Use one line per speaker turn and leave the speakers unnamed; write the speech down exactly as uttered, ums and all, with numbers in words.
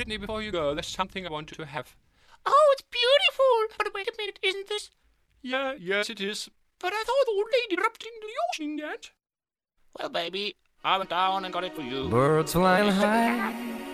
Brittany, before you go, there's something I want you to have.
Oh, it's beautiful! But wait a minute, isn't this...
Yeah, yes it is. But I thought the old lady dropped into the ocean yet.
Well, baby, I went down and got it for you.
Birds flying high